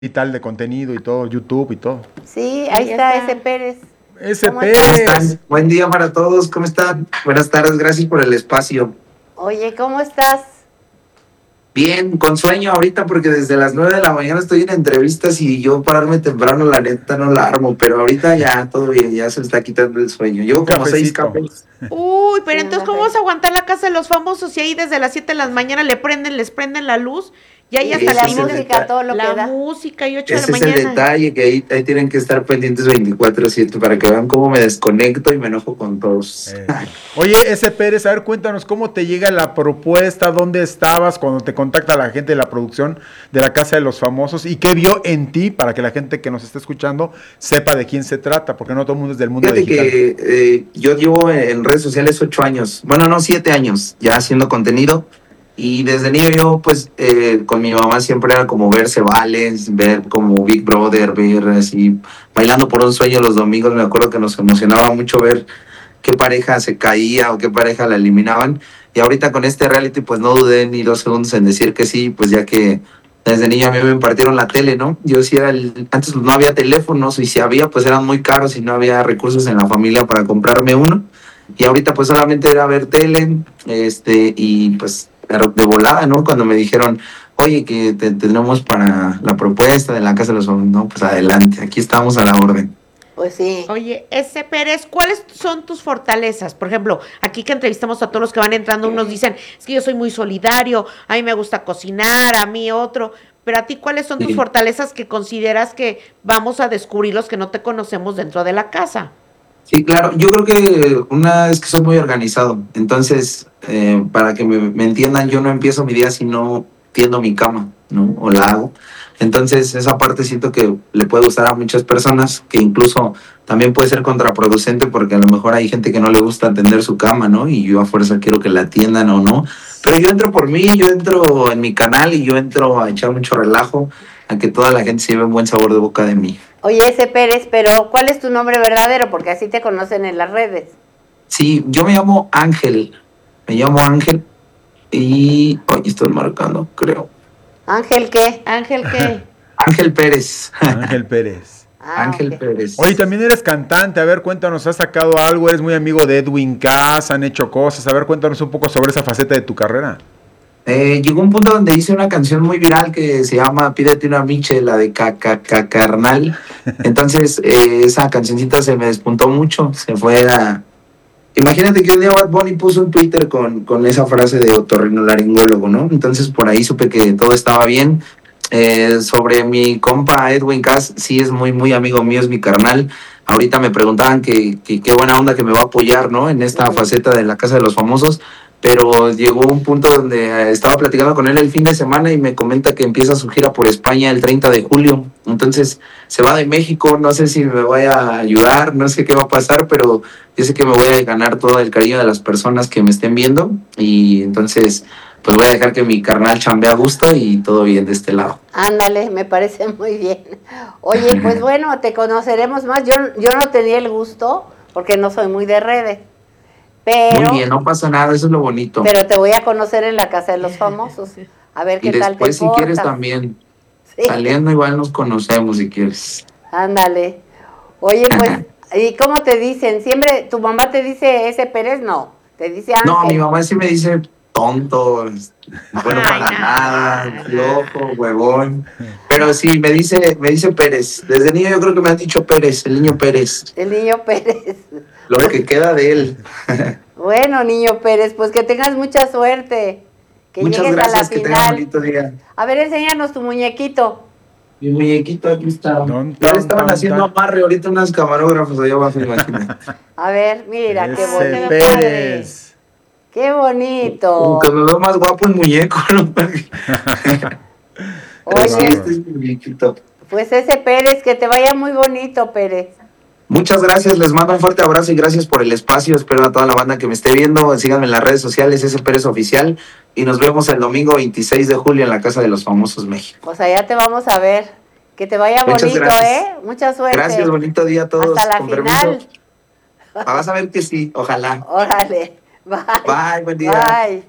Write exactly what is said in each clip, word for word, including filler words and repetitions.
y tal de contenido y todo, YouTube y todo. Sí, ahí Sí, está, está. ese Pérez. Ese ¿Cómo Pérez. ¿Cómo están? Buen día para todos, ¿cómo están? Buenas tardes, gracias por el espacio. Oye, ¿cómo estás? Bien, con sueño ahorita porque desde las nueve de la mañana estoy en entrevistas y yo pararme temprano la neta no la armo, pero ahorita ya todo bien, ya se me está quitando el sueño. Llevo como seis Cafecito. cafés. Uy, pero Sí, entonces, un ¿cómo café. vas a aguantar la casa de los famosos si ahí desde las siete de la mañana le prenden, les prenden la luz? Y ahí Y hasta la Ese es el música, detalle. todo lo la que da. música y ocho de la Ese es el mañana. detalle, que ahí, ahí tienen que estar pendientes veinticuatro siete para que vean cómo me desconecto y me enojo con todos. Eh. Oye, ese Pérez, a ver, cuéntanos cómo te llega la propuesta, dónde estabas cuando te contacta la gente de la producción de la Casa de los Famosos y qué vio en ti para que la gente que nos esté escuchando sepa de quién se trata, porque no todo el mundo es del mundo Fíjate digital. que eh, yo llevo en redes sociales ocho años, bueno, no, siete años ya haciendo contenido. Y desde niño yo, pues, eh, con mi mamá siempre era como ver Se Vale, ver como Big Brother, ver así, bailando por un sueño los domingos. Me acuerdo que nos emocionaba mucho ver qué pareja se caía o qué pareja la eliminaban. Y ahorita con este reality, pues no dudé ni dos segundos en decir que sí, pues ya que desde niño a mí me impartieron la tele, ¿no? Yo sí era el, antes no había teléfonos y si había, pues eran muy caros y no había recursos en la familia para comprarme uno. Y ahorita pues solamente era ver tele, este, y pues de volada, ¿no? Cuando me dijeron, oye, que te tenemos para la propuesta de la Casa de los Famosos, no, pues adelante, aquí estamos a la orden. Pues sí. Oye, ese Pérez, ¿cuáles son tus fortalezas? Por ejemplo, aquí que entrevistamos a todos los que van entrando, unos dicen, es que yo soy muy solidario, a mí me gusta cocinar, a mí otro, pero a ti, ¿cuáles son tus Sí. fortalezas que consideras que vamos a descubrir los que no te conocemos dentro de la casa? Sí, claro, yo creo que una es que soy muy organizado, entonces, eh, para que me, me entiendan, yo no empiezo mi día si no tiendo mi cama, ¿no? O la hago. Entonces, esa parte siento que le puede gustar a muchas personas, que incluso también puede ser contraproducente porque a lo mejor hay gente que no le gusta tender su cama, ¿no? Y yo a fuerza quiero que la atiendan o no. Pero yo entro por mí, yo entro en mi canal y yo entro a echar mucho relajo, a que toda la gente se lleve un buen sabor de boca de mí. Oye, ese Pérez, pero ¿cuál es tu nombre verdadero? Porque así te conocen en las redes. Sí, yo me llamo Ángel, me llamo Ángel y... Oye, estoy marcando, creo. ¿Ángel qué? Ángel, ¿qué? Ángel Pérez. Ángel Pérez. Ah, Ángel ok. Pérez. Oye, también eres cantante, a ver, cuéntanos, ¿has sacado algo? ¿Eres muy amigo de Edwin Cass? ¿Han hecho cosas? A ver, cuéntanos un poco sobre esa faceta de tu carrera. Eh, llegó un punto donde hice una canción muy viral que se llama Pídete una miche, la de Cacarnal. Entonces, eh, esa cancioncita se me despuntó mucho, se fue a... Imagínate que un día Bad Bunny puso un Twitter con, con esa frase de otorrinolaringólogo, ¿no? Entonces por ahí supe que todo estaba bien. Eh, sobre mi compa Edwin Cass, sí es muy, muy amigo mío, es mi carnal. Ahorita me preguntaban que qué buena onda que me va a apoyar, ¿no? En esta Ujú. faceta de la Casa de los Famosos. Pero llegó un punto donde eh, estaba platicando con él el fin de semana y me comenta que empieza su gira por España el treinta de julio. Entonces se va de México, no sé si me vaya a ayudar, no sé qué va a pasar, pero yo sé que me voy a ganar todo el cariño de las personas que me estén viendo. Y entonces pues voy a dejar que mi carnal chambee a gusto y todo bien de este lado. Ándale, me parece muy bien. Oye, pues bueno, te conoceremos más. Yo, yo no tenía el gusto porque no soy muy de redes. Pero, Muy bien, no pasa nada, eso es lo bonito. pero te voy a conocer en la Casa de los Famosos. A ver qué Y tal te después si portas. quieres también, Sí, saliendo igual nos conocemos si quieres. ándale. Oye, pues, ¿y cómo te dicen? ¿Siempre tu mamá te dice ese Pérez? No, te dice Ángel. No, mi mamá sí me dice tonto, bueno Ay, para no, nada, no. loco, huevón. Pero sí, me dice, me dice Pérez. Desde niño yo creo que me han dicho Pérez, el niño Pérez. El niño Pérez. Lo que queda de él. Bueno, niño Pérez, pues que tengas mucha suerte. Que Muchas llegues gracias, a la que tengan final. bonito día. A ver, enséñanos tu muñequito. Mi muñequito aquí está. Don, Ya le don, estaban don, haciendo don. amarre ahorita unas camarógrafos allá abajo, imagínate. A ver, mira, qué Ese bonito. Pérez. Qué Como bonito. que me veo más guapo el muñeco, ¿no? Pero sí, Oye, este es mi muñequito. pues ese Pérez, que te vaya muy bonito, Pérez. Muchas gracias, les mando un fuerte abrazo y gracias por el espacio. Espero a toda la banda que me esté viendo. Síganme en las redes sociales, ese Pérez Oficial. Y nos vemos el domingo veintiséis de julio en la Casa de los Famosos México. Pues allá te vamos a ver. Que te vaya Muchas bonito, gracias. ¿eh? Mucha suerte. Gracias, bonito día a todos. Hasta la Con final. permiso. Vas a ver que sí, ojalá. Órale. Bye. Bye, buen día. Bye.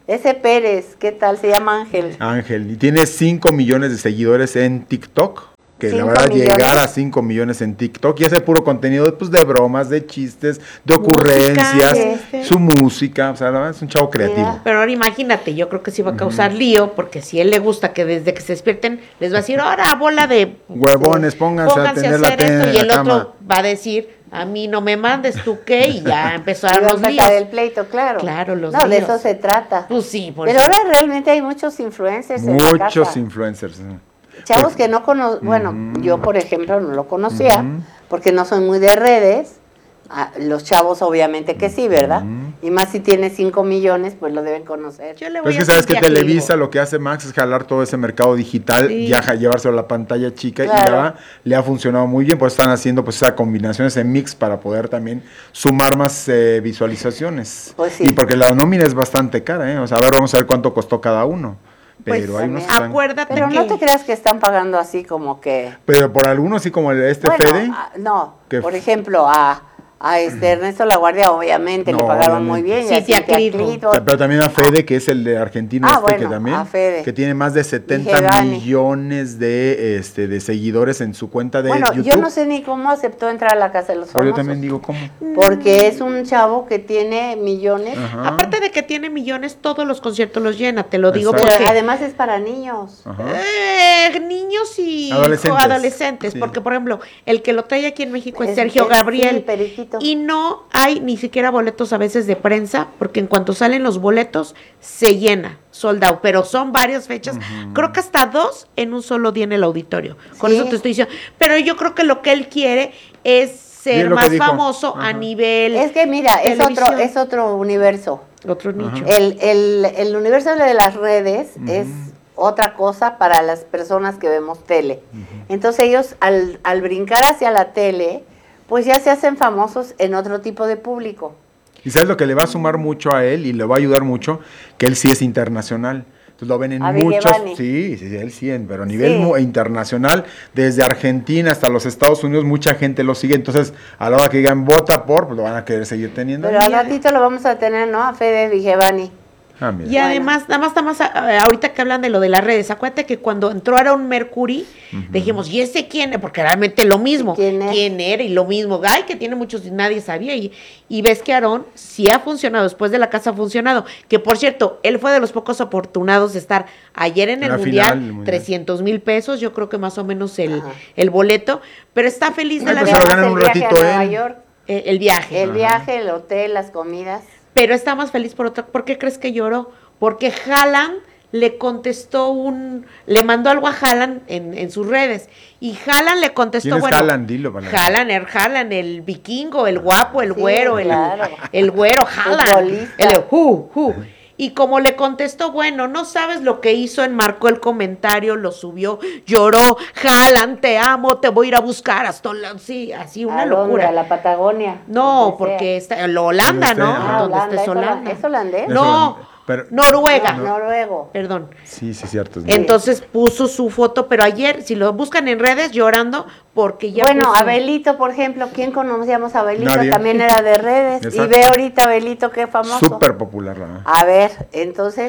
Ese Pérez, ¿qué tal? Se llama Ángel. Ángel, y tiene cinco millones de seguidores en TikTok. Que la Cinco verdad, millones. llegar a cinco millones en TikTok y hace puro contenido pues, de bromas, de chistes, de ocurrencias, este. su música. O sea, la verdad es un chavo creativo. Mira. Pero ahora imagínate, yo creo que sí va a causar lío, porque si a él le gusta que desde que se despierten les va a decir, ahora bola de Huevones, pónganse, pónganse a a atender la, hacer esto, tele y en el la cama. otro va a decir, a mí no me mandes, ¿tú qué? Y ya empezó a Y dar va a los empezar líos. el pleito, claro. Claro, los No, de líos. eso se trata. Pues sí, por Pero eso. ahora realmente hay muchos influencers en la Muchos casa. influencers. ¿no? Chavos que no conozco, bueno, yo por ejemplo no lo conocía, porque no soy muy de redes. Ah, los chavos obviamente que sí, ¿verdad? Y más si tiene cinco millones, pues lo deben conocer. Yo le Pero voy es a que hacer sabes que un viaje, Televisa digo. lo que hace Max es jalar todo ese mercado digital, Sí. ya ja- llevárselo a la pantalla chica y Claro. la verdad, le ha funcionado muy bien, pues están haciendo pues esa combinación, ese mix para poder también sumar más eh, visualizaciones. Pues sí. Y porque la nómina es bastante cara, ¿eh? O sea, a ver, vamos a ver cuánto costó cada uno. Pues, Pero hay unos que también. están- Acuérdate Pero que... no te creas que están pagando así como que... Pero por algunos, así como el de este bueno, Fede, ah, no, que- por ejemplo, a, a este Ernesto Laguardia obviamente No, le pagaron obviamente. muy bien. y Sí, a tía Cintia Clitbo. Clitbo. pero también a Fede, que es el de Argentina, Ah, este bueno, que también, a Fede. que tiene más de setenta Vigevani. millones de este de seguidores en su cuenta de Bueno, YouTube. yo no sé ni cómo aceptó entrar a la Casa de los Pero yo Famosos. también digo, ¿cómo? Porque es un chavo que tiene millones, Ajá. Aparte de que tiene millones, todos los conciertos los llena, te lo digo Exacto. pero porque... además es para niños. Ajá. Eh, niños y Adolescentes. adolescentes, Sí. porque por ejemplo, el que lo trae aquí en México es, Es- Sergio es- Gabriel, sí, Periquito. y no hay ni siquiera boletos a veces de prensa, porque en cuanto salen los boletos, se llena, sold out, pero son varias fechas, creo que hasta dos en un solo día en el auditorio, con Sí. eso te estoy diciendo, pero yo creo que lo que él quiere es Sí, ser lo que más dijo. famoso Ajá. a nivel Es que mira, es otro, televisión. es otro universo. otro nicho. El, el, el universo de las redes es otra cosa para las personas que vemos tele. Entonces ellos al, al brincar hacia la tele, pues ya se hacen famosos en otro tipo de público. Y sabes lo que le va a sumar mucho a él y le va a ayudar mucho, que él sí es internacional. Entonces lo ven en A muchos, Vigevani. sí, sí, sí, él sí, en- pero a nivel Sí. mu- internacional, desde Argentina hasta los Estados Unidos, mucha gente lo sigue. Entonces, a la hora que digan vota por, pues lo van a querer seguir teniendo. Pero al ratito lo vamos a tener, ¿no? A Fede Vigevani. Ah, mira. Y además, nada más, nada más, a- ahorita que hablan de lo de las redes, acuérdate que cuando entró Aaron Mercury, dijimos, ¿y ese quién es? Porque realmente lo mismo. ¿Quién es? era? Y lo mismo. Ay, que tiene muchos y nadie sabía. Y, y ves que Aaron sí ha funcionado, después de la casa ha funcionado. Que por cierto, él fue de los pocos afortunados de estar ayer en En el la mundial, final del Mundial. trescientos mil pesos, yo creo que más o menos el, Ajá. el boleto, pero está feliz de Ay, la pues vida. se lo Además, ganan un el viaje ratito, a Nueva ¿eh? York, Eh, el viaje. el viaje, el hotel, las comidas. Pero está más feliz por otra. ¿Por qué crees que lloró? Porque Haaland le contestó un, le mandó algo a Haaland en, en sus redes y Haaland le contestó, ¿Quién es bueno, Haaland? Dilo, para la- Haaland, el Haaland, el vikingo, el guapo, el Sí, güero, el, claro. el güero, Haaland, Futbolista. el de, "Hu, hu". Y como le contestó, bueno, no sabes lo que hizo, enmarcó el comentario, lo subió, lloró, Haaland, te amo, te voy a ir a buscar hasta la, sí, así una ¿A dónde? locura. A la Patagonia. No, donde porque sea. está en Holanda, Donde ¿no? esté, ajá. Ah, Donde Holanda, estés ¿es hola- Holanda. ¿es holandés? No, Pero- Noruega. No, noruego. Perdón. Sí, sí, cierto. sí. Entonces puso su foto, pero ayer, si lo buscan en redes, llorando, porque ya Bueno, puso- Abelito, por ejemplo, ¿quién conocíamos a Abelito? Nadie. También era de redes. Y Exacto. ve ahorita a Abelito, qué famoso. Súper popular, la verdad. A ver, entonces,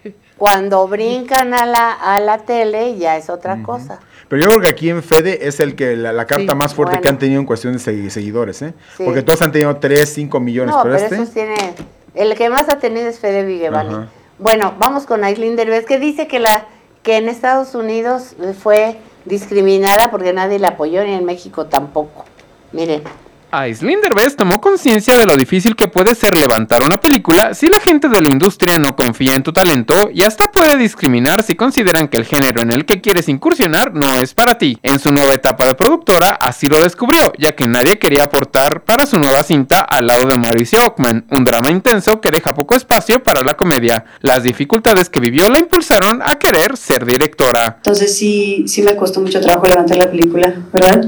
cuando brincan a la, a la tele, ya es otra cosa. Pero yo creo que aquí en Fede es el que la, la carta Sí, más fuerte bueno. que han tenido en cuestión de segui- seguidores, ¿eh? Sí. Porque todos han tenido tres, cinco millones, No, pero, pero este... eso tiene... El que más ha tenido es Fede Vigevani. Ajá. Bueno, vamos con Aislinn Derbez, que dice que la que en Estados Unidos fue discriminada porque nadie la apoyó, ni en México tampoco. Miren. Aislinn Derbez tomó conciencia de lo difícil que puede ser levantar una película si la gente de la industria no confía en tu talento y hasta puede discriminar si consideran que el género en el que quieres incursionar no es para ti. En su nueva etapa de productora así lo descubrió, ya que nadie quería aportar para su nueva cinta al lado de Mauricio Ockman, un drama intenso que deja poco espacio para la comedia. Las dificultades que vivió la impulsaron a querer ser directora. Entonces sí, sí me costó mucho trabajo levantar la película, ¿verdad?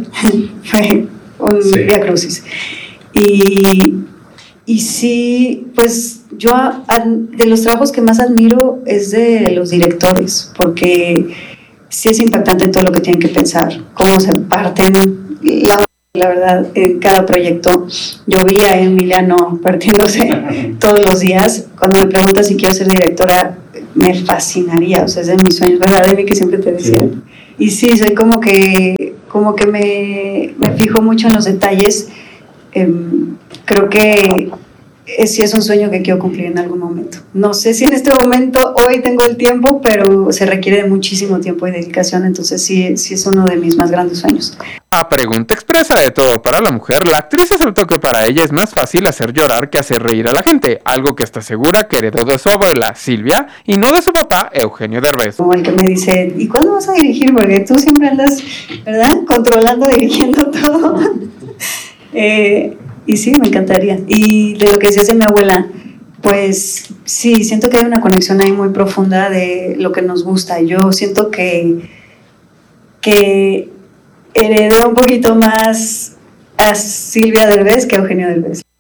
Fue un Sí. vía crucis. Y, y sí, pues yo a- ad- de los trabajos que más admiro es de los directores, porque sí es impactante todo lo que tienen que pensar, cómo se parten la La verdad, en cada proyecto yo vi a Emiliano partiéndose todos los días. Cuando me preguntas si quiero ser directora, me fascinaría, o sea, es de mis sueños, ¿verdad, Emi? Que siempre te decía. Sí. Y sí, soy como que, como que me, me fijo mucho en los detalles. Eh, creo que es, sí es un sueño que quiero cumplir en algún momento. No sé si en este momento, hoy tengo el tiempo, pero se requiere de muchísimo tiempo y dedicación, entonces sí, sí es uno de mis más grandes sueños. A pregunta expresa de todo para la mujer, la actriz aceptó que para ella es más fácil hacer llorar que hacer reír a la gente, algo que está segura que heredó de su abuela, Silvia, y no de su papá, Eugenio Derbez. Como el que me dice, ¿y cuándo vas a dirigir? Porque tú siempre andas, ¿verdad?, controlando, dirigiendo todo. eh, y sí, me encantaría. Y de lo que decías de mi abuela, pues sí, siento que hay una conexión ahí muy profunda de lo que nos gusta. Yo siento que... que heredé un poquito más a Silvia Derbez que a Eugenio Derbez.